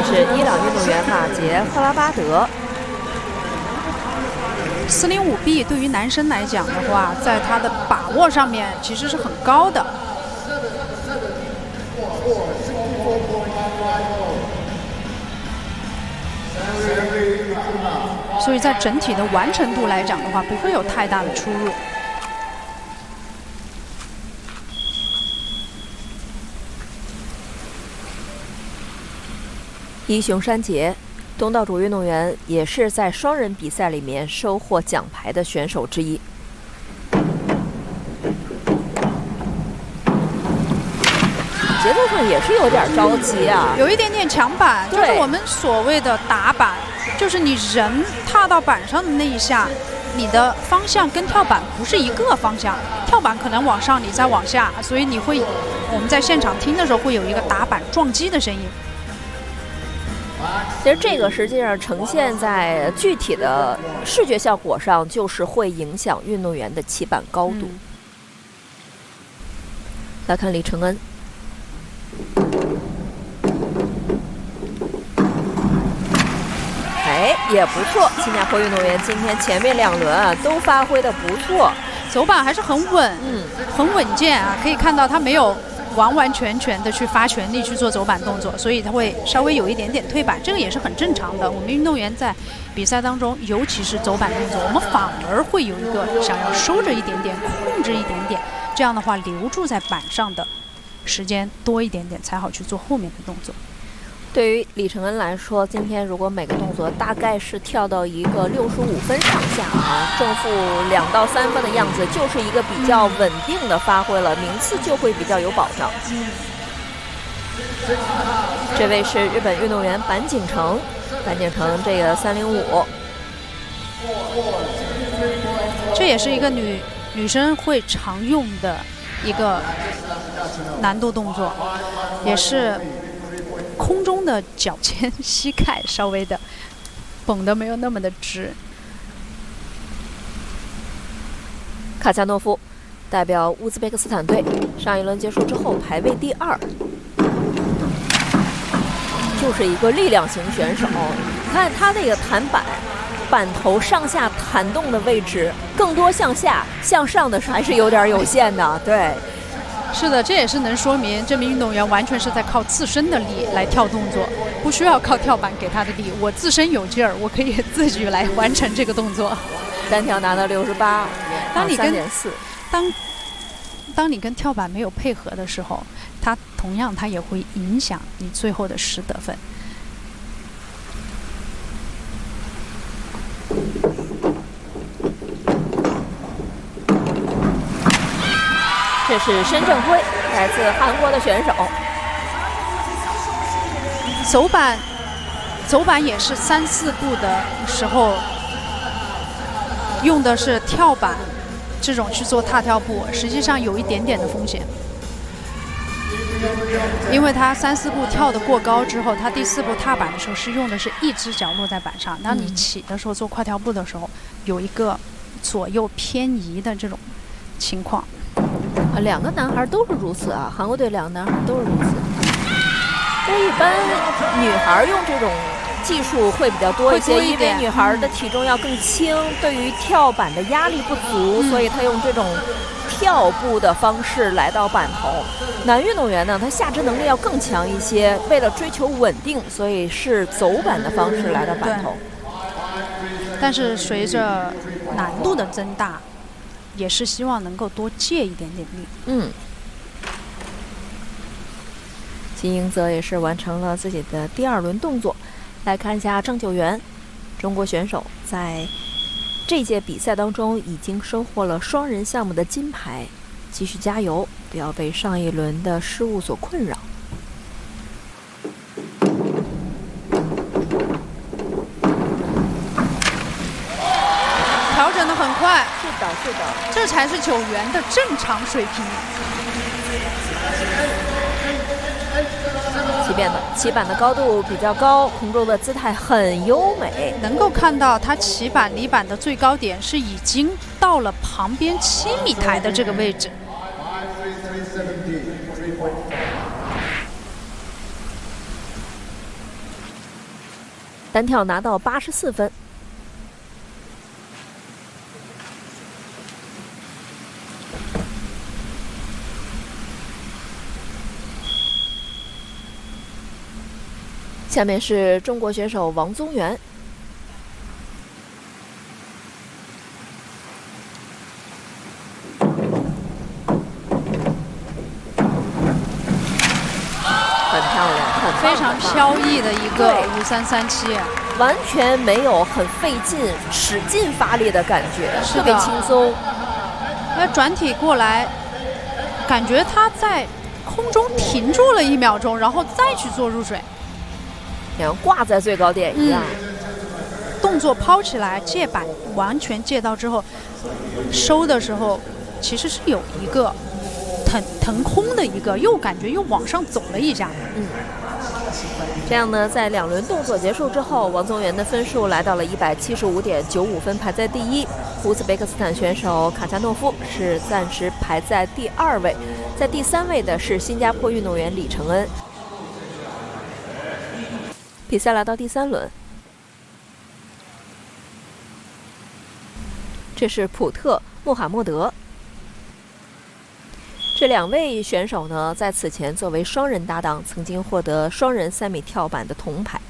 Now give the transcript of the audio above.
是伊朗运动员马杰赫拉巴德。 405B 对于男生来讲的话，在他的把握上面其实是很高的。所以在整体的完成度来讲的话，不会有太大的出入。 伊雄山杰，东道主运动员，也是在双人比赛里面收获奖牌的选手之一。节奏上也是有点着急啊， 有一点点抢板，就是我们所谓的打板，就是你人踏到板上的那一下，你的方向跟跳板不是一个方向，跳板可能往上，你再往下，所以我们在现场听的时候会有一个打板撞击的声音。 其实这个实际上呈现在具体的视觉效果上，就是会影响运动员的起板高度。来看李承恩。哎，也不错。新加坡运动员今天前面2轮啊都发挥的不错， 走板还是很稳，很稳健啊。可以看到他没有完完全全的去发全力去做走板动作，所以他会稍微有一点点退板，这个也是很正常的。我们运动员在比赛当中，尤其是走板动作，我们反而会有一个想要收着一点点，控制一点点，这样的话留住在板上的时间多一点点，才好去做后面的动作。 对于李承恩来说，今天如果每个动作大概是跳到一个65分上下啊，正负2到3分的样子，就是一个比较稳定的发挥了，名次就会比较有保障。这位是日本运动员板井成，这个305， 这也是一个女生会常用的一个难度动作，也是空中的脚尖膝盖稍微的绷得没有那么的直。 卡恰诺夫代表乌兹别克斯坦队，上一轮结束之后排位第2，就是一个力量型选手。你看他那个弹板头上下弹动的位置，更多向下，向上的还是有点有限的。对。 是的，这也是能说明这名运动员完全是在靠自身的力来跳动作，不需要靠跳板给他的力。我自身有劲儿，我可以自己来完成这个动作。 单挑拿到68， 当你跟 3.4， 当你跟跳板没有配合的时候，它同样它也会影响你最后的10得分。 这是申正辉，来自韩国的选手。 走板也是3、4步的时候用的是跳板这种去做踏跳步，实际上有一点点的风险，因为他3、4步跳得过高之后，他第4步踏板的时候是用的是一只脚落在板上，当你起的时候做快跳步的时候，有一个左右偏移的这种情况。 2个男孩都是如此啊，韩国队2个男孩都是如此。但一般女孩用这种技术会比较多一些，因为女孩的体重要更轻，对于跳板的压力不足，所以她用这种跳步的方式来到板头。男运动员呢，他下肢能力要更强一些，为了追求稳定，所以是走板的方式来到板头。 但是随着难度的增大，也是希望能够多借一点点力。 金英泽也是完成了自己的第2轮动作。来看一下郑九元，中国选手在这届比赛当中已经收获了双人项目的金牌，继续加油，不要被上一轮的失误所困扰。 调整得很快， 是的， 这才是9元的正常水平。 起板的高度比较高，空中的姿态很优美， 能够看到它起板离板的最高点是已经到了旁边7米台的这个位置。 单跳拿到84分。下面是中国选手王宗源。很漂亮，很非常飘逸的一个5337， 完全没有很费劲、使劲发力的感觉，特别轻松。 那转体过来，感觉他在空中停住了1秒钟，然后再去做入水。 像挂在最高点一样， 动作抛起来，借板完全借到之后，收的时候其实是有一个腾空的一个，又感觉又往上走了一下。 这样呢，在2轮动作结束之后，王宗源的分数来到了175.95分，排在第1。乌兹别克斯坦选手卡恰诺夫是暂时排在第2位，在第3位的是新加坡运动员李承恩。比赛来到第3轮，这是普特·穆罕默德。这2位选手呢，在此前作为双人搭档，曾经获得双人3米跳板的铜牌。